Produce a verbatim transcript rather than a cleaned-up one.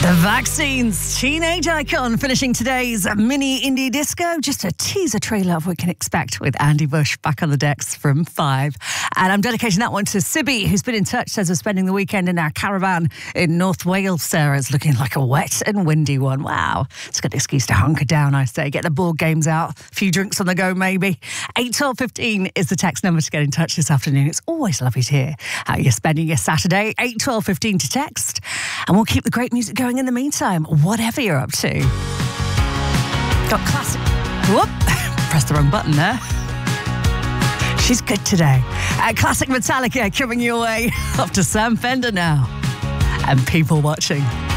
The Vaccines, teenage icon, finishing today's mini indie disco. Just a teaser trailer of what we can expect with Andy Bush back on the decks from five. And I'm dedicating that one to Sibby, who's been in touch, says we're spending the weekend in our caravan in North Wales. Sarah's looking like a wet and windy one. Wow. It's a good excuse to hunker down, I say. Get the board games out, a few drinks on the go maybe. eight twelve fifteen is the text number to get in touch this afternoon. It's always lovely to hear how you're spending your Saturday. eight twelve fifteen to text. And we'll keep the great music going in the meantime, whatever you're up to. Got classic... Whoop! Pressed the wrong button there. She's good today. Uh, classic Metallica coming your way. Off to Sam Fender now. And People Watching.